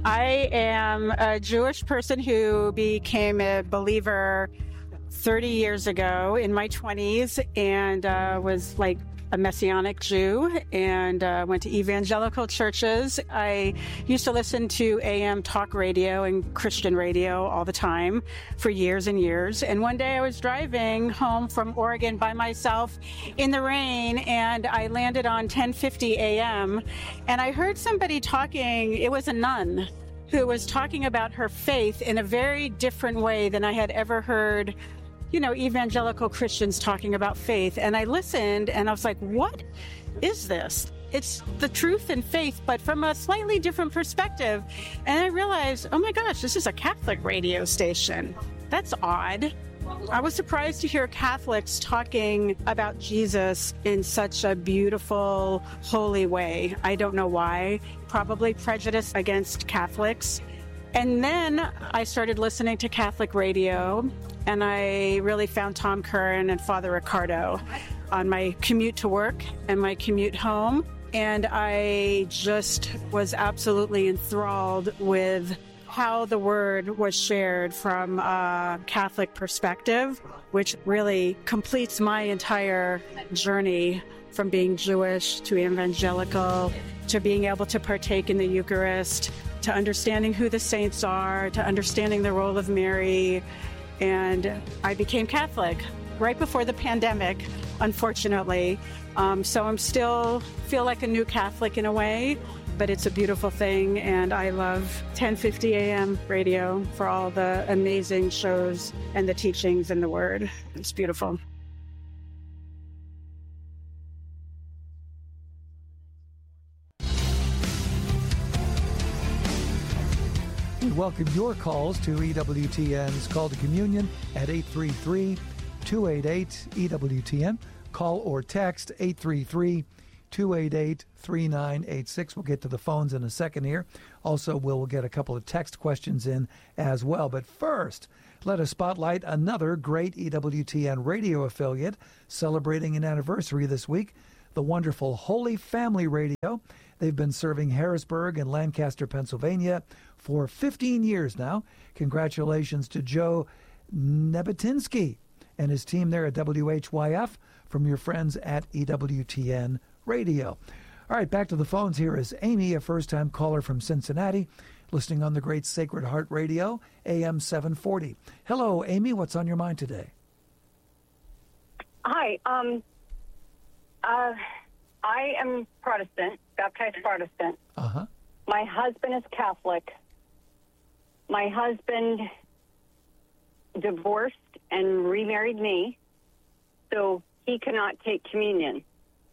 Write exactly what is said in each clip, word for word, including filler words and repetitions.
I am a Jewish person who became a believer thirty years ago in my twenties and uh, was like a Messianic Jew and uh, went to evangelical churches. I used to listen to A M talk radio and Christian radio all the time for years and years. And one day I was driving home from Oregon by myself in the rain, and I landed on ten fifty A M, and I heard somebody talking. It was a nun who was talking about her faith in a very different way than I had ever heard, you know, evangelical Christians talking about faith. And I listened and I was like, what is this? It's the truth and faith, but from a slightly different perspective. And I realized, oh my gosh, this is a Catholic radio station. That's odd. I was surprised to hear Catholics talking about Jesus in such a beautiful, holy way. I don't know why. Probably prejudice against Catholics. And then I started listening to Catholic radio, and I really found Tom Curran and Father Ricardo on my commute to work and my commute home. And I just was absolutely enthralled with how the word was shared from a Catholic perspective, which really completes my entire journey from being Jewish to evangelical to being able to partake in the Eucharist, to understanding who the saints are, to understanding the role of Mary. And I became Catholic right before the pandemic, unfortunately. Um, so I'm still feel like a new Catholic in a way, but it's a beautiful thing. And I love ten fifty A M radio for all the amazing shows and the teachings and the word. It's beautiful. We welcome your calls to E W T N's Call to Communion at eight three three, two eight eight, E W T N. Call or text eight three three, two eight eight, three nine eight six. We'll get to the phones in a second here. Also, we'll get a couple of text questions in as well. But first, let us spotlight another great E W T N radio affiliate celebrating an anniversary this week, the wonderful Holy Family Radio. They've been serving Harrisburg and Lancaster, Pennsylvania for fifteen years now. Congratulations to Joe Nebatinsky and his team there at W H Y F from your friends at E W T N Radio. All right, back to the phones. Here is Amy, a first-time caller from Cincinnati, listening on the great Sacred Heart Radio, A M seven forty. Hello, Amy. What's on your mind today? Hi. Um, uh, I am Protestant, baptized Protestant. Uh-huh. My husband is Catholic. My husband divorced and remarried me, so he cannot take communion.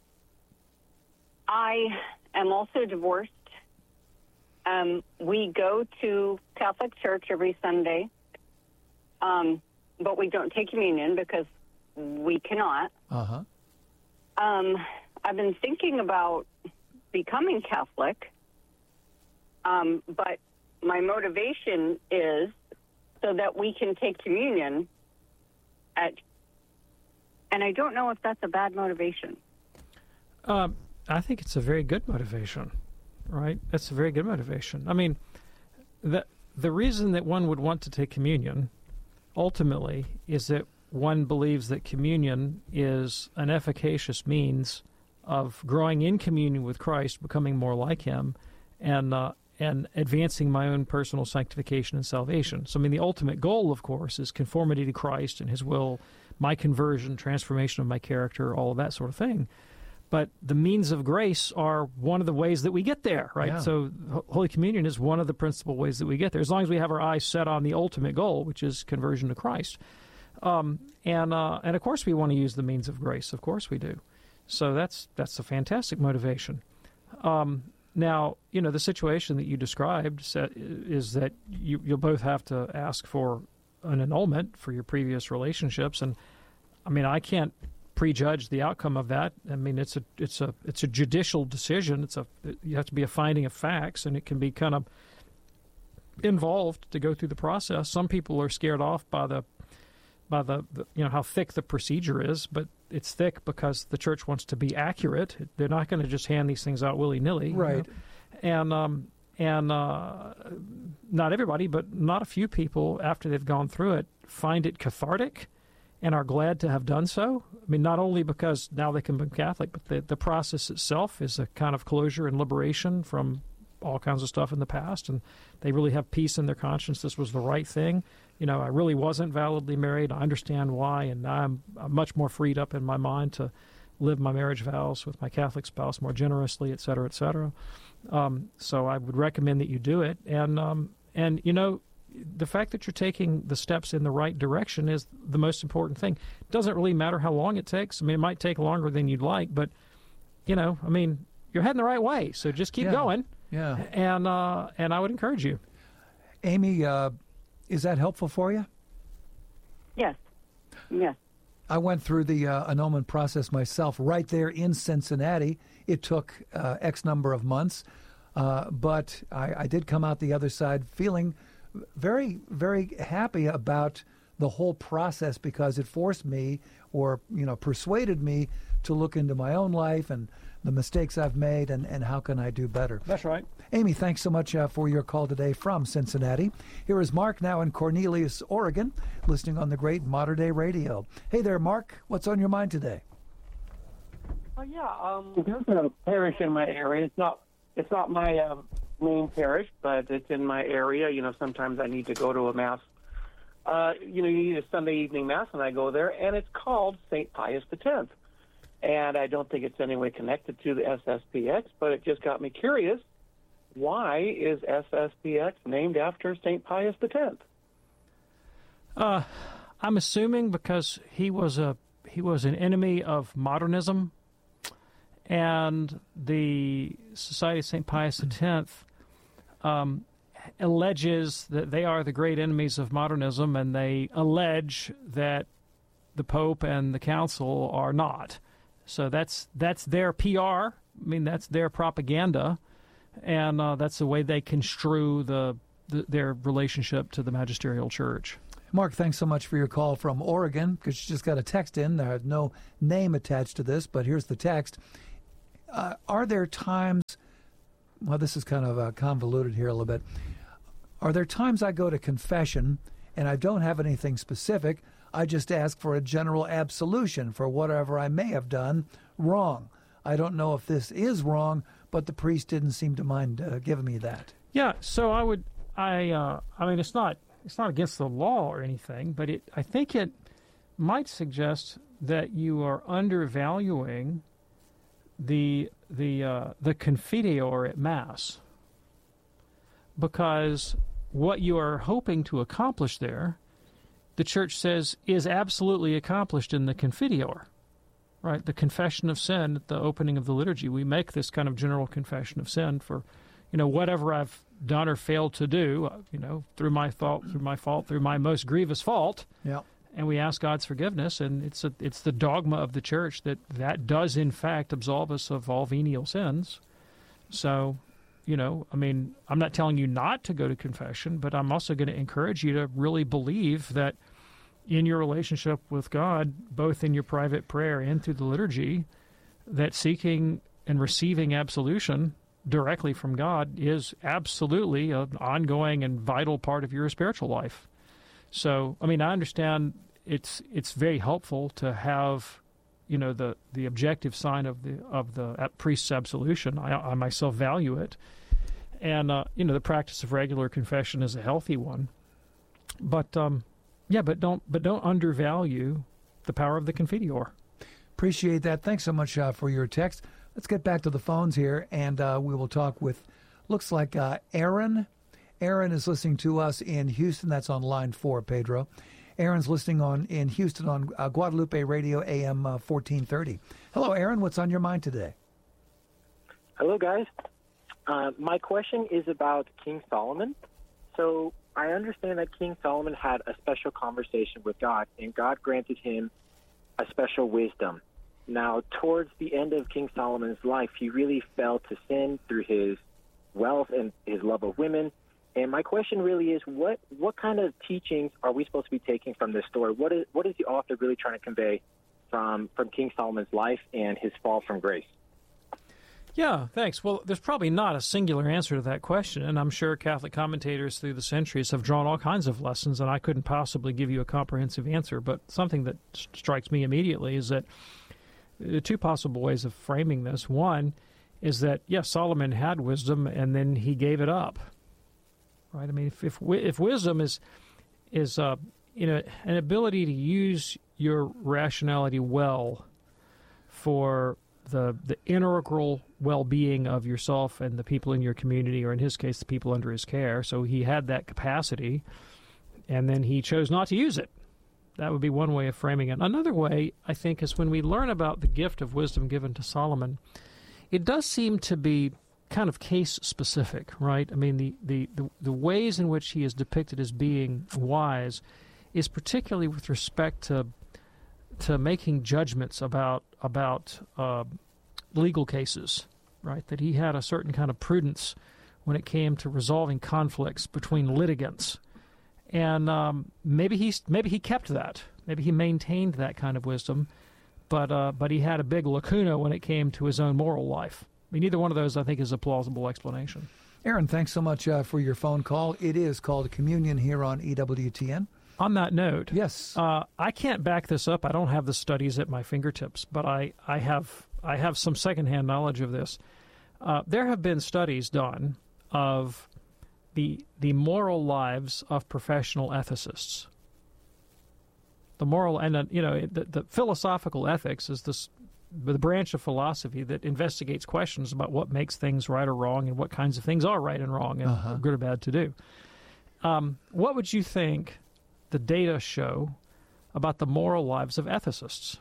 I am also divorced. Um, we go to Catholic church every Sunday, um, but we don't take communion because we cannot. Uh-huh. Um, I've been thinking about becoming Catholic, um, but my motivation is so that we can take communion at, and I don't know if that's a bad motivation. Um, I think it's a very good motivation, right? That's a very good motivation. I mean, the the reason that one would want to take communion, ultimately, is that one believes that communion is an efficacious means of growing in communion with Christ, becoming more like Him, and uh, and advancing my own personal sanctification and salvation. So, I mean, the ultimate goal, of course, is conformity to Christ and His will, my conversion, transformation of my character, all of that sort of thing. But the means of grace are one of the ways that we get there, right? Yeah. So Holy Communion is one of the principal ways that we get there, as long as we have our eyes set on the ultimate goal, which is conversion to Christ. Um, and uh, and of course we want to use the means of grace. Of course we do. So that's that's a fantastic motivation. Um, now, you know, the situation that you described is that you, you'll both have to ask for an annulment for your previous relationships. And, I mean, I can't prejudge the outcome of that. I mean, it's a it's a it's a judicial decision. It's a you have to be a finding of facts, and it can be kind of involved to go through the process. Some people are scared off by the by the, the you know how thick the procedure is, but it's thick because the church wants to be accurate. They're not going to just hand these things out willy nilly, right? You know? And um and uh, not everybody, but not a few people, after they've gone through it, find it cathartic and are glad to have done so. I mean, not only because now they can become Catholic, but the, the process itself is a kind of closure and liberation from all kinds of stuff in the past, and they really have peace in their conscience. This was the right thing. You know, I really wasn't validly married. I understand why, and now I'm, I'm much more freed up in my mind to live my marriage vows with my Catholic spouse more generously, et cetera, et cetera. Um, so I would recommend that you do it. And, um, and you know, the fact that you're taking the steps in the right direction is the most important thing. It doesn't really matter how long it takes. I mean, it might take longer than you'd like, but, you know, I mean, you're heading the right way, so just keep yeah. going. Yeah. And, uh, and I would encourage you. Amy, uh, is that helpful for you? Yes. Yes. I went through the uh, annulment process myself right there in Cincinnati. It took uh, X number of months, uh, but I, I did come out the other side feeling very, very happy about the whole process, because it forced me, or, you know, persuaded me to look into my own life and the mistakes I've made, and, and how can I do better. That's right. Amy, thanks so much uh, for your call today from Cincinnati. Here is Mark now in Cornelius, Oregon, listening on the great Modern Day Radio. Hey there, Mark. What's on your mind today? Oh, yeah. Um, there's a parish in my area. It's not it's not my um, main parish, but it's in my area. You know, sometimes I need to go to a mass. Uh, you know, you need a Sunday evening mass, and I go there, and it's called Saint Pius the Tenth. And I don't think it's any way connected to the S S P X, but it just got me curious. Why is S S P X named after Saint Pius the Tenth? Uh, I'm assuming because he was a he was an enemy of modernism, and the Society of Saint Pius the Tenth um, alleges that they are the great enemies of modernism, and they allege that the Pope and the Council are not. So that's that's their P R. I mean, that's their propaganda, and uh, that's the way they construe the, the their relationship to the magisterial church. Mark, thanks so much for your call from Oregon, because you just got a text in. There's no name attached to this, but here's the text. Uh, are there times, well, this is kind of uh, convoluted here a little bit. Are there times I go to confession and I don't have anything specific? I just ask for a general absolution for whatever I may have done wrong. I don't know if this is wrong, but the priest didn't seem to mind uh, giving me that. Yeah, so I would, I, uh, I mean, it's not, it's not against the law or anything, but it, I think it might suggest that you are undervaluing the the uh, the Confiteor at Mass, because what you are hoping to accomplish there, the Church says, is absolutely accomplished in the Confiteor, right? The confession of sin at the opening of the liturgy. We make this kind of general confession of sin for, you know, whatever I've done or failed to do, you know, through my fault, through my fault, through my most grievous fault. Yeah. And we ask God's forgiveness, and it's a, it's the dogma of the Church that that does, in fact, absolve us of all venial sins. So, you know, I mean, I'm not telling you not to go to confession, but I'm also going to encourage you to really believe that in your relationship with God, both in your private prayer and through the liturgy, that seeking and receiving absolution directly from God is absolutely an ongoing and vital part of your spiritual life. So, I mean, I understand it's it's very helpful to have, you know, the, the objective sign of the of the priest's absolution. I, I myself value it, and uh, you know, the practice of regular confession is a healthy one. But um, yeah, but don't but don't undervalue the power of the Confiteor. Appreciate that. Thanks so much uh, for your text. Let's get back to the phones here, and uh, we will talk with, looks like uh, Aaron. Aaron is listening to us in Houston. That's on line four, Pedro. Aaron's listening on in Houston on uh, Guadalupe Radio A M uh, fourteen thirty. Hello, Aaron. What's on your mind today? Hello, guys. Uh, my question is about King Solomon. So I understand that King Solomon had a special conversation with God, and God granted him a special wisdom. Now, towards the end of King Solomon's life, he really fell to sin through his wealth and his love of women. And my question really is, what what kind of teachings are we supposed to be taking from this story? What is what is the author really trying to convey from from King Solomon's life and his fall from grace? Yeah, thanks. Well, there's probably not a singular answer to that question, and I'm sure Catholic commentators through the centuries have drawn all kinds of lessons, and I couldn't possibly give you a comprehensive answer. But something that st- strikes me immediately is that there are two possible ways of framing this. One is that, yes, Solomon had wisdom, and then he gave it up. Right? I mean, if if, if wisdom is is uh, you know an ability to use your rationality well for the the integral well-being of yourself and the people in your community, or in his case, the people under his care. So he had that capacity, and then he chose not to use it. That would be one way of framing it. Another way, I think, is when we learn about the gift of wisdom given to Solomon, it does seem to be kind of case-specific, right? I mean, the, the, the, the ways in which he is depicted as being wise is particularly with respect to to making judgments about about uh, legal cases, right? That he had a certain kind of prudence when it came to resolving conflicts between litigants, and um, maybe he maybe he kept that, maybe he maintained that kind of wisdom, but uh, but he had a big lacuna when it came to his own moral life. I mean, either one of those, I think, is a plausible explanation. Aaron, thanks so much uh, for your phone call. It is called Communion here on E W T N. On that note, yes, uh, I can't back this up. I don't have the studies at my fingertips, but I, I have I have some secondhand knowledge of this. Uh, there have been studies done of the the moral lives of professional ethicists. The moral and uh, you know the, the philosophical ethics is this the branch of philosophy that investigates questions about what makes things right or wrong and what kinds of things are right and wrong and uh-huh. good or bad to do. Um, what would you think the data show about the moral lives of ethicists?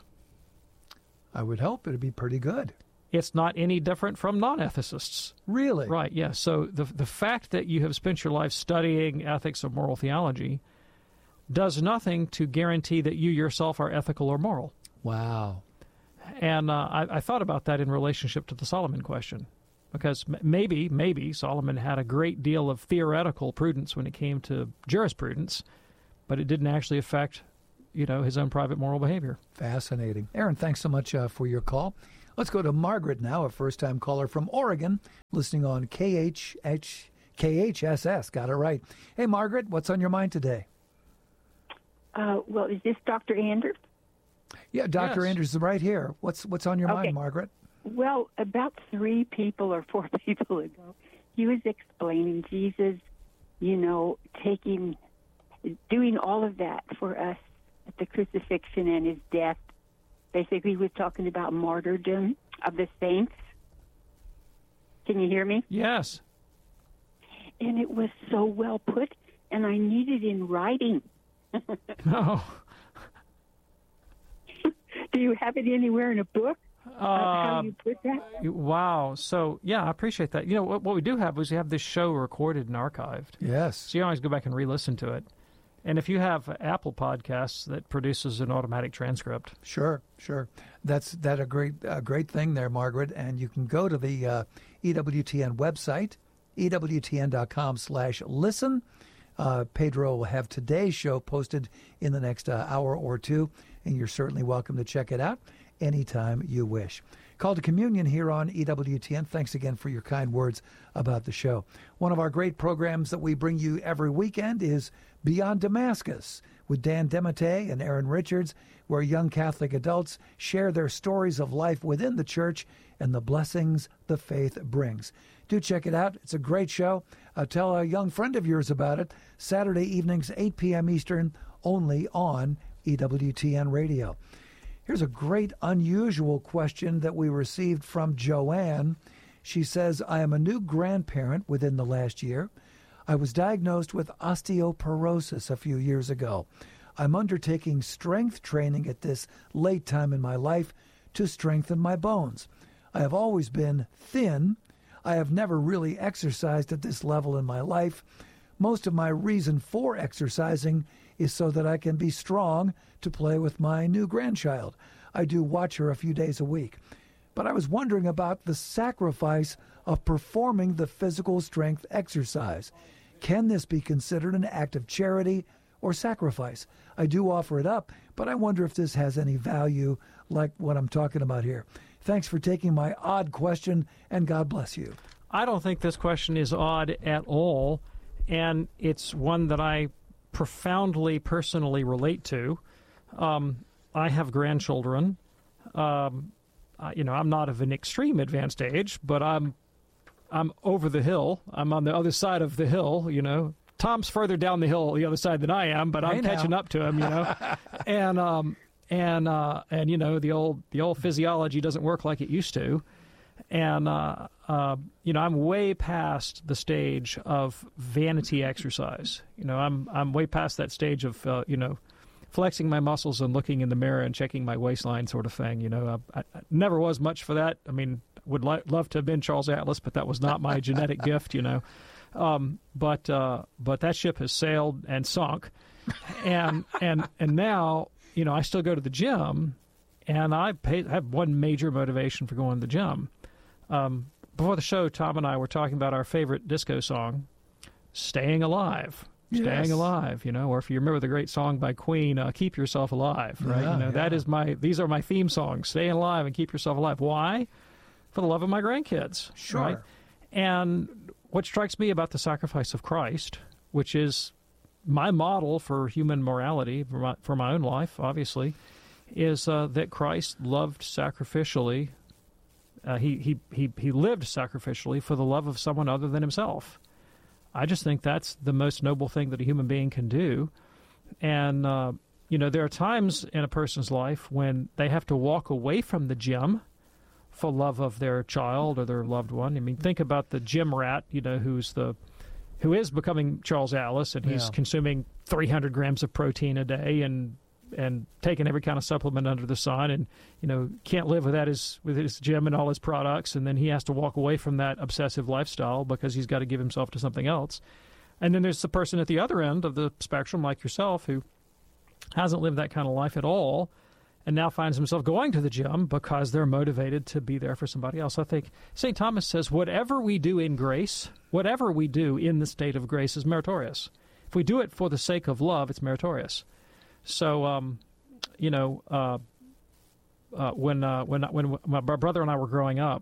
I would hope it'd be pretty good. It's not any different from non-ethicists. Really? Right, yeah. So the the fact that you have spent your life studying ethics or moral theology does nothing to guarantee that you yourself are ethical or moral. Wow. And uh, I, I thought about that in relationship to the Solomon question. Because maybe, maybe Solomon had a great deal of theoretical prudence when it came to jurisprudence, but it didn't actually affect, you know, his own private moral behavior. Fascinating. Aaron, thanks so much uh, for your call. Let's go to Margaret now, a first-time caller from Oregon, listening on K H K H S S. Got it right. Hey, Margaret, what's on your mind today? Uh, well, is this Doctor Anders? Yeah, Doctor Yes. Anders is right here. What's what's on your Okay. mind, Margaret? Well, about three people or four people ago, he was explaining Jesus, you know, taking, doing all of that for us at the crucifixion and his death. Basically, he was talking about martyrdom of the saints. Can you hear me? Yes. And it was so well put, and I need it in writing. Oh. Do you have it anywhere in a book? Uh, how Um, you put that? Wow. So, yeah, I appreciate that. You know, what, what we do have is we have this show recorded and archived. Yes. So you always go back and re-listen to it. And if you have Apple Podcasts that produces an automatic transcript. Sure, sure. That's that a great a great thing there, Margaret. And you can go to the uh, E W T N website, E W T N dot com slash listen. Uh, Pedro will have today's show posted in the next uh, hour or two, and you're certainly welcome to check it out anytime you wish. Call to Communion here on E W T N. Thanks again for your kind words about the show. One of our great programs that we bring you every weekend is Beyond Damascus with Dan Demete and Aaron Richards, where young Catholic adults share their stories of life within the church and the blessings the faith brings. Do check it out. It's a great show. Uh, tell a young friend of yours about it. Saturday evenings, eight p.m. Eastern, only on E W T N Radio. Here's a great, unusual question that we received from Joanne. She says, I am a new grandparent within the last year. I was diagnosed with osteoporosis a few years ago. I'm undertaking strength training at this late time in my life to strengthen my bones. I have always been thin. I have never really exercised at this level in my life. Most of my reason for exercising is so that I can be strong to play with my new grandchild. I do watch her a few days a week. But I was wondering about the sacrifice of performing the physical strength exercise. Can this be considered an act of charity or sacrifice? I do offer it up, but I wonder if this has any value like what I'm talking about here. Thanks for taking my odd question, and God bless you. I don't think this question is odd at all, and it's one that I profoundly personally relate to. Um, I have grandchildren. Um, uh, you know, I'm not of an extreme advanced age, but I'm I'm over the hill. I'm on the other side of the hill, you know. Tom's further down the hill the other side than I am, but I'm Hey, now. catching up to him, you know. and um and uh and you know, the old the old physiology doesn't work like it used to. And uh, uh you know, I'm way past the stage of vanity exercise. You know, I'm I'm way past that stage of uh, you know, flexing my muscles and looking in the mirror and checking my waistline sort of thing. You know, I, I never was much for that. I mean, would li- love to have been Charles Atlas, but that was not my genetic gift, you know. Um, but uh, but that ship has sailed and sunk, and and and now, you know, I still go to the gym, and I pay, have one major motivation for going to the gym. Um, before the show, Tom and I were talking about our favorite disco song, "Staying Alive." Yes. Staying alive, you know, or if you remember the great song by Queen, uh, "Keep Yourself Alive," right? Yeah, you know, yeah. that is my. These are my theme songs: "Staying Alive" and "Keep Yourself Alive." Why? For the love of my grandkids. Sure. Right? And what strikes me about the sacrifice of Christ, which is my model for human morality, for my, for my own life, obviously, is uh, that Christ loved sacrificially. Uh, he, he, he, he lived sacrificially for the love of someone other than himself. I just think that's the most noble thing that a human being can do. And, uh, you know, there are times in a person's life when they have to walk away from the gym for love of their child or their loved one. I mean, think about the gym rat, you know, who's the, who is becoming Charles Atlas, and he's Yeah. consuming three hundred grams of protein a day and and taking every kind of supplement under the sun, and you know, can't live without his with his gym and all his products, and then he has to walk away from that obsessive lifestyle because he's got to give himself to something else. And then there's the person at the other end of the spectrum, like yourself, who hasn't lived that kind of life at all, and now finds himself going to the gym because they're motivated to be there for somebody else. I think Saint Thomas says, whatever we do in grace, whatever we do in the state of grace is meritorious. If we do it for the sake of love, it's meritorious. So, um, you know, uh, uh, when, uh, when when my brother and I were growing up,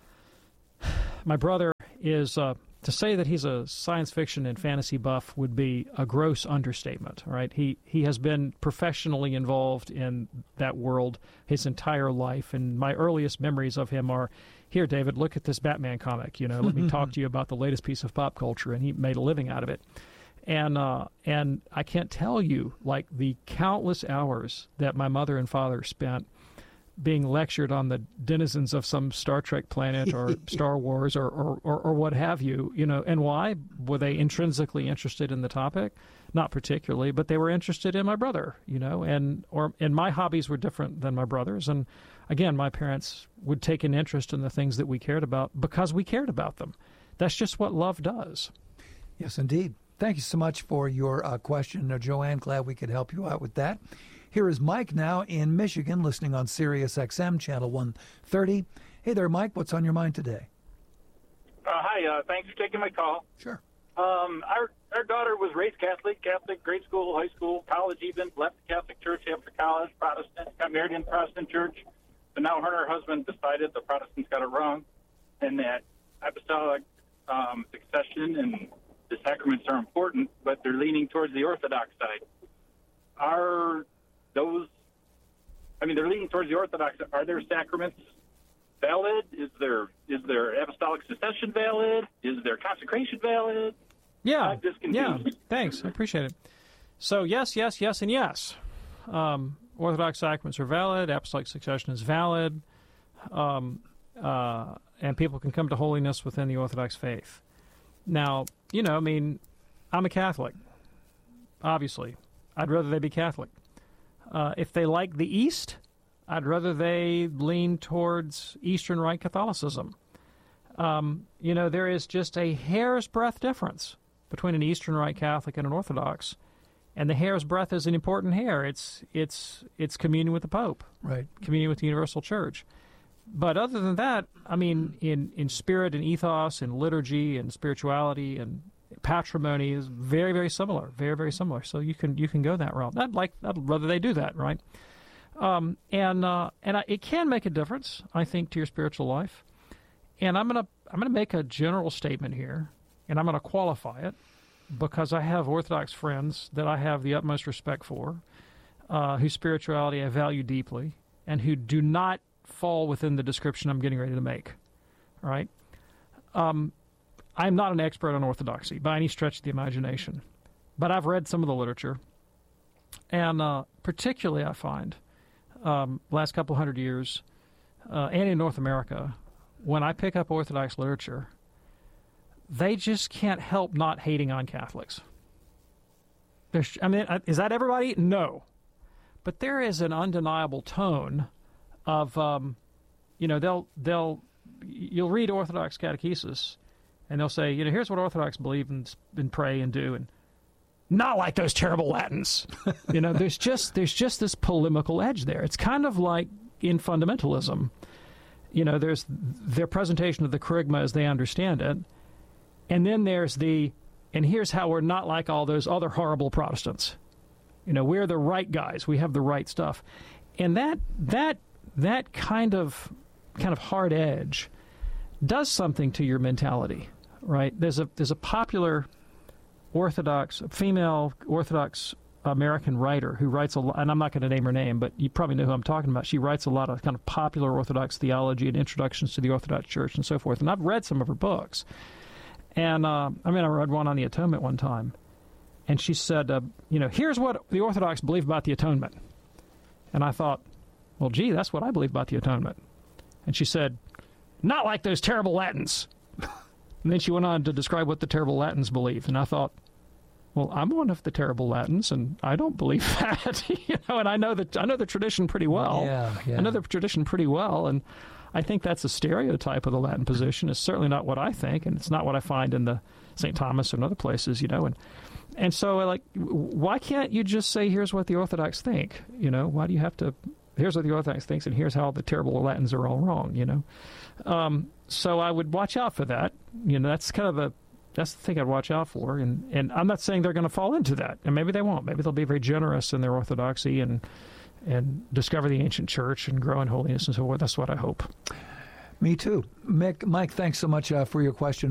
my brother is... Uh, To say that he's a science fiction and fantasy buff would be a gross understatement, right? He he has been professionally involved in that world his entire life, and my earliest memories of him are, here, David, look at this Batman comic, you know, let me talk to you about the latest piece of pop culture, and he made a living out of it. And uh, and I can't tell you, like, the countless hours that my mother and father spent being lectured on the denizens of some Star Trek planet or Star Wars or, or, or, or what have you, you know, and why? Were they intrinsically interested in the topic? Not particularly, but they were interested in my brother, you know, and or and my hobbies were different than my brother's. And again, my parents would take an interest in the things that we cared about because we cared about them. That's just what love does. Yes, indeed. Thank you so much for your uh, question, uh, Joanne. Glad we could help you out with that. Here is Mike now in Michigan, listening on Sirius X M, Channel one thirty. Hey there, Mike. What's on your mind today? Uh, hi. Uh, thanks for taking my call. Sure. Um, our our daughter was raised Catholic, Catholic, grade school, high school, college even, left the Catholic Church after college, Protestant, got married in the Protestant Church. But now her and her husband decided the Protestants got it wrong, and that apostolic um, succession and the sacraments are important, but they're leaning towards the Orthodox side. Are those, I mean, they're leaning towards the Orthodox. Are their sacraments valid? Is their is their apostolic succession valid? Is their consecration valid? Yeah, I'm just yeah. confused. Thanks, I appreciate it. So yes, yes, yes, and yes. Um, Orthodox sacraments are valid. Apostolic succession is valid, um, uh, and people can come to holiness within the Orthodox faith. Now, you know, I mean, I'm a Catholic. Obviously, I'd rather they be Catholic. Uh, if they like the East, I'd rather they lean towards Eastern Rite Catholicism. Um, you know, there is just a hair's breadth difference between an Eastern Rite Catholic and an Orthodox, and the hair's breadth is an important hair. It's it's it's communion with the Pope, Right. communion with the Universal Church. But other than that, I mean, in, in spirit and ethos and liturgy and spirituality and patrimony is very, very similar, very, very similar. So you can you can go that route. I'd like, I'd rather they do that, right? Um, and uh, and I, it can make a difference, I think, to your spiritual life. And I'm gonna I'm gonna make a general statement here, and I'm gonna qualify it because I have Orthodox friends that I have the utmost respect for, uh, whose spirituality I value deeply, and who do not fall within the description I'm getting ready to make. All right. Um, I'm not an expert on Orthodoxy by any stretch of the imagination, but I've read some of the literature, and uh, particularly I find um, last couple hundred years, uh, and in North America, when I pick up Orthodox literature, they just can't help not hating on Catholics. There's, I mean, is that everybody? No. But there is an undeniable tone of, um, you know, they'll, they'll, you'll read Orthodox catechesis, and they'll say, you know, here's what Orthodox believe and, and pray and do, and not like those terrible Latins. You know, there's just, there's just this polemical edge there. It's kind of like in fundamentalism. You know, there's their presentation of the Kerygma as they understand it, and then there's the, and here's how we're not like all those other horrible Protestants. You know, we're the right guys. We have the right stuff. And that that that kind of kind of hard edge does something to your mentality, right? There's a there's a popular Orthodox, female Orthodox American writer who writes a lot, and I'm not going to name her name, but you probably know who I'm talking about. She writes a lot of kind of popular Orthodox theology and introductions to the Orthodox Church and so forth. And I've read some of her books. And, uh, I mean, I read one on the atonement one time. And she said, uh, you know, here's what the Orthodox believe about the atonement. And I thought, well, gee, that's what I believe about the atonement. And she said, not like those terrible Latins. And then she went on to describe what the terrible Latins believe. And I thought, well, I'm one of the terrible Latins, and I don't believe that. You know, and I know that I know the tradition pretty well. Yeah, yeah. I know the tradition pretty well, and I think that's a stereotype of the Latin position. It's certainly not what I think, and it's not what I find in the Saint Thomas and other places. You know, and and so like, why can't you just say, here's what the Orthodox think? You know, why do you have to? Here's what the Orthodox thinks, and here's how the terrible Latins are all wrong. You know, um, so I would watch out for that. You know, that's kind of a That's the thing I'd watch out for, and, and I'm not saying they're going to fall into that, and maybe they won't. Maybe they'll be very generous in their orthodoxy and and discover the ancient church and grow in holiness and so forth. That's what I hope. Me too. Mick, Mike, thanks so much uh, for your question.